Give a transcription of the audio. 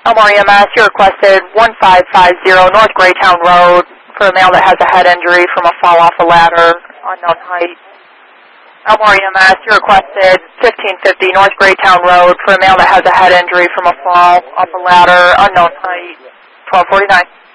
Elmore EMS, you requested 1550 North Greytown Road for a male that has a head injury from a fall off a ladder, unknown height. Elmore EMS, you requested 1550 North Greytown Road for a male that has a head injury from a fall off a ladder, unknown height, 1249.